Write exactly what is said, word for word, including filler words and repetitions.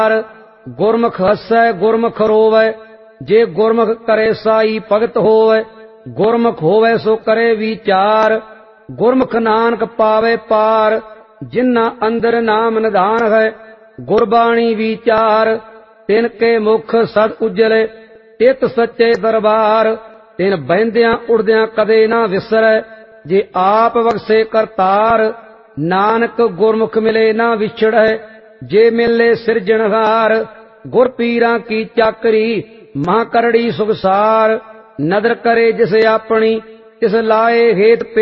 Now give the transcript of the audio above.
गुरमुख हसै गुरमुख रोवै, जे गुरमुख करे साई भगत होवै। गुरमुख होवै सो करे विचार, गुरमुख नानक पावे पार। जिन्ना अंदर नाम निधान है, गुरबाणी विचार। तिनके मुख सद उजले, चित सच्चे दरबार। तिन बहिंदियां उड़दियां कदे ना विसरै, जे आप बख्शे करतार। नानक गुरमुख मिले ना विछड़ै, जे मिले सिरजनहार। गुर पीरां की चाकरी, महा करड़ी सुखसार। नदर करे जिस अपनी, तिस लाए हेत